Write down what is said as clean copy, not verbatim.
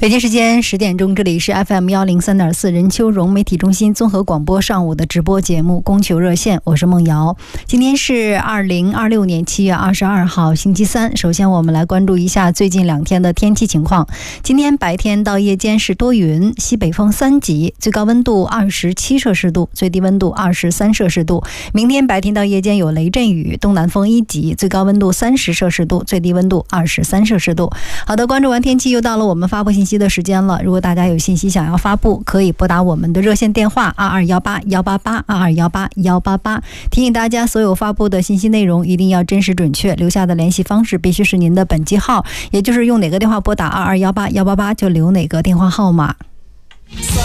北京时间10点钟，这里是 FM103.4 任丘荣媒体中心综合广播上午的直播节目《供求热线》，我是梦瑶。今天是2026年7月22号星期三。首先我们来关注一下最近2天的天气情况。今天白天到夜间是多云，西北风3级，最高温度27摄氏度，最低温度23摄氏度。明天白天到夜间有雷阵雨，东南风1级，最高温度30摄氏度，最低温度23摄氏度。好的，关注完天气，又到了我们发布信息的时间了。如果大家有信息想要发布，可以拨打我们的热线电话2218-188-228-188。提醒大家，所有发布的信息内容一定要真实准确，留下的联系方式必须是您的本机号，也就是用哪个电话拨打2218-188就留哪个电话号码。